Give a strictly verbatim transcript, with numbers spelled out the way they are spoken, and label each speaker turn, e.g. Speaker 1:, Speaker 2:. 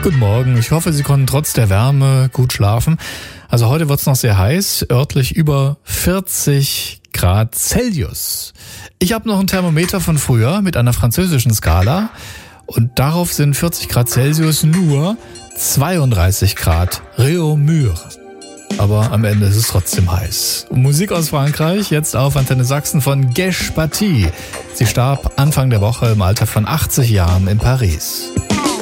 Speaker 1: Guten Morgen, ich hoffe, Sie konnten trotz der Wärme gut schlafen. Also heute wird es noch sehr heiß, örtlich über vierzig Grad Celsius. Ich habe noch ein Thermometer von früher mit einer französischen Skala und darauf sind vierzig Grad Celsius nur zweiunddreißig Grad Réaumur. Aber am Ende ist es trotzdem heiß. Musik aus Frankreich, jetzt auf Antenne Sachsen von Gesh Pati. Sie starb Anfang der Woche im Alter von achtzig Jahren in Paris.